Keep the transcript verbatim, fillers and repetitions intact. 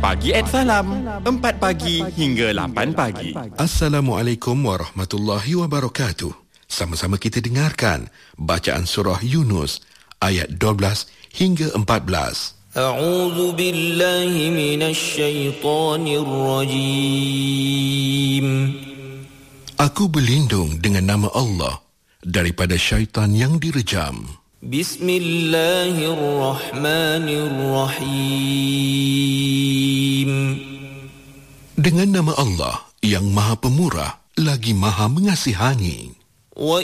Pagi at Salam, empat pagi hingga lapan pagi. Assalamualaikum warahmatullahi wabarakatuh. Sama-sama kita dengarkan bacaan surah Yunus ayat dua belas hingga empat belas. A'udzu billahi minasy syaithanir rajim. Aku berlindung dengan nama Allah daripada syaitan yang direjam. Bismillahirrahmanirrahim. Dengan nama Allah yang Maha Pemurah lagi Maha Mengasihani.